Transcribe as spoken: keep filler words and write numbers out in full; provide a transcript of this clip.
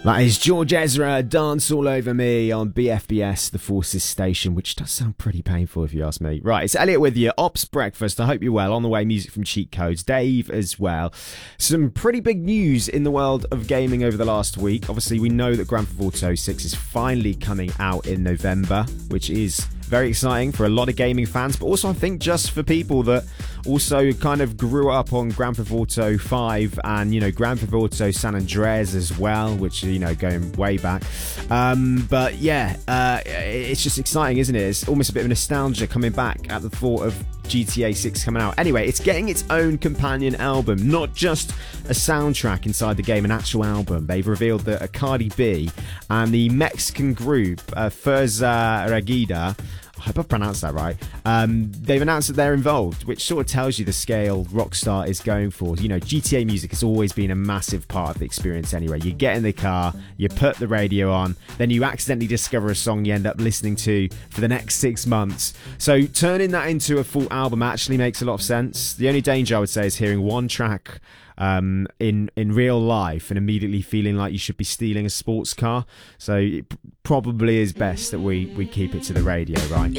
That is George Ezra, Dance All Over Me on B F B S, the Forces Station, which does sound pretty painful if you ask me. Right, it's Elliot with you, Ops Breakfast. I hope you're well. On the way, music from Cheat Codes, Dave as well. Some pretty big news in the world of gaming over the last week. Obviously, we know that Grand Theft Auto six is finally coming out in November, which is very exciting for a lot of gaming fans, but also I think just for people that also kind of grew up on Grand Theft Auto five and, you know, Grand Theft Auto San Andreas as well, which, you know, going way back. Um, but yeah, uh, it's just exciting, isn't it? It's almost a bit of nostalgia coming back at the thought of G T A six coming out. Anyway, it's getting its own companion album, not just a soundtrack inside the game, an actual album. They've revealed that uh, Cardi B and the Mexican group uh, Fuerza Regida, I hope I've pronounced that right, um, they've announced that they're involved, which sort of tells you the scale Rockstar is going for. You know, G T A music has always been a massive part of the experience anyway. You get in the car, you put the radio on, then you accidentally discover a song you end up listening to for the next six months. So turning that into a full album actually makes a lot of sense. The only danger I would say is hearing one track um in in real life and immediately feeling like you should be stealing a sports car. So it probably is best that we we keep it to the radio, right?